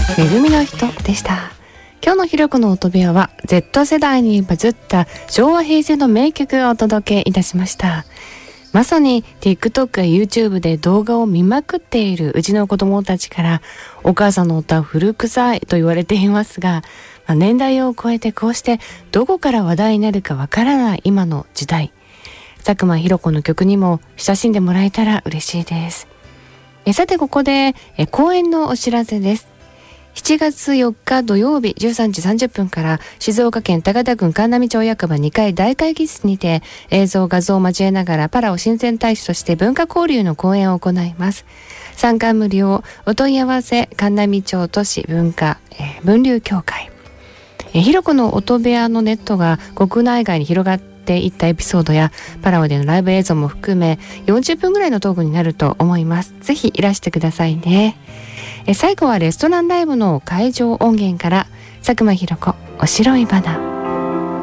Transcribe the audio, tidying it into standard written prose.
めぐみの人でした。今日のひろこの音部屋は Z 世代にバズった昭和平成の名曲をお届けいたしました。まさに TikTok や YouTube で動画を見まくっているうちの子供たちからお母さんの歌は古臭いと言われていますが、年代を超えてこうしてどこから話題になるかわからない今の時代、佐久間ひろ子の曲にも親しんでもらえたら嬉しいです。さてここで公演のお知らせです。7月4日土曜日13時30分から静岡県高田郡神波町役場2階大会議室にて映像画像を交えながらパラオ親善大使として文化交流の講演を行います。参加無料。お問い合わせ神波町都市文化、文流協会。ひろこの音部屋のネットが国内外に広がっていったエピソードやパラオでのライブ映像も含め40分ぐらいのトークになると思います。ぜひいらしてくださいね。最後はレストランライブの会場音源から佐久間ひろ子お白い花。